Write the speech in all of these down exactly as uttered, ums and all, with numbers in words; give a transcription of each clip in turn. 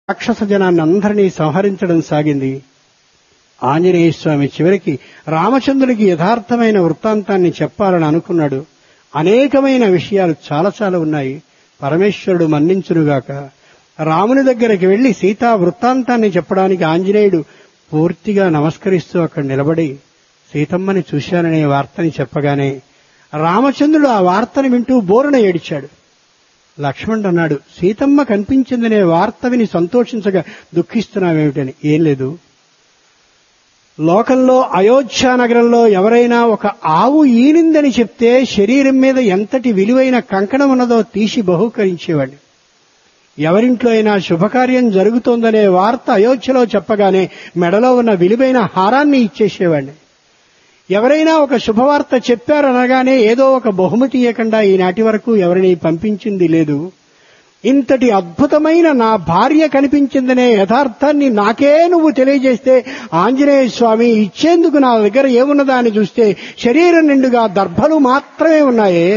రాక్షస జనాన్ని అందరినీ సంహరించడం సాగింది. ఆంజనేయ స్వామి చివరికి రామచంద్రుడికి యథార్థమైన వృత్తాంతాన్ని చెప్పాలని అనుకున్నాడు. అనేకమైన విషయాలు చాలా చాలా ఉన్నాయి. పరమేశ్వరుడు మన్నించునుగాక. రాముని దగ్గరికి వెళ్లి సీతా వృత్తాంతాన్ని చెప్పడానికి ఆంజనేయుడు పూర్తిగా నమస్కరిస్తూ అక్కడ నిలబడి సీతమ్మని చూశాననే వార్తని చెప్పగానే రామచంద్రుడు ఆ వార్తని వింటూ బోరున ఏడిచాడు. లక్ష్మణుడు అన్నాడు, సీతమ్మ కనిపించిందనే వార్త విని సంతోషించగా దుఃఖిస్తున్నావేమిటని. ఏం లేదు, లోకంలో అయోధ్య నగరంలో ఎవరైనా ఒక ఆవు ఈనిందని చెప్తే శరీరం మీద ఎంతటి విలువైన కంకణం ఉన్నదో తీసి బహూకరించేవాడిని. ఎవరింట్లో అయినా శుభకార్యం జరుగుతోందనే వార్త అయోధ్యలో చెప్పగానే మెడలో ఉన్న విలువైన హారాన్ని ఇచ్చేసేవాడిని. ఎవరైనా ఒక శుభవార్త చెప్పారనగానే ఏదో ఒక బహుమతి ఇవ్వకుండా ఈనాటి వరకు ఎవరిని పంపించింది లేదు. ఇంతటి అద్భుతమైన నా భార్య కనిపించిందనే యథార్థాన్ని నాకే నువ్వు తెలియజేస్తే ఆంజనేయ స్వామి ఇచ్చేందుకు నా దగ్గర ఏమున్నదా అని చూస్తే శరీరం నిండుగా దర్భలు మాత్రమే ఉన్నాయే.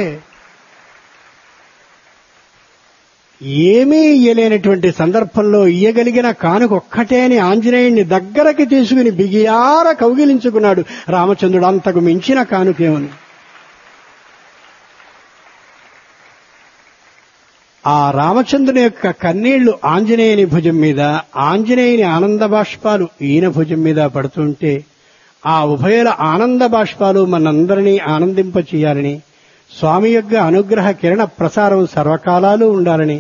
ఏమీ ఇయ్యలేనటువంటి సందర్భంలో ఇయ్యగలిగిన కానుకొక్కటే అని ఆంజనేయుణ్ణి దగ్గరకి తీసుకుని బిగియార కౌగిలించుకున్నాడు రామచంద్రుడు. అంతకు మించిన కానుకేమని. ఆ రామచంద్రుని యొక్క కన్నీళ్లు ఆంజనేయుని భుజం మీద, ఆంజనేయుని ఆనంద బాష్పాలు ఈయన భుజం మీద పడుతుంటే ఆ ఉభయుల ఆనంద బాష్పాలు మనందరినీ ఆనందింపచేయాలని, స్వామి యొక్క అనుగ్రహ కిరణ ప్రసారం సర్వకాలాలు ఉండాలని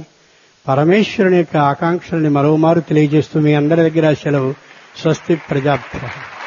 పరమేశ్వరుని యొక్క ఆకాంక్షల్ని మరోమారు తెలియజేస్తూ మీ అందరి దగ్గర సెలవు. స్వస్తి ప్రజాభ్య.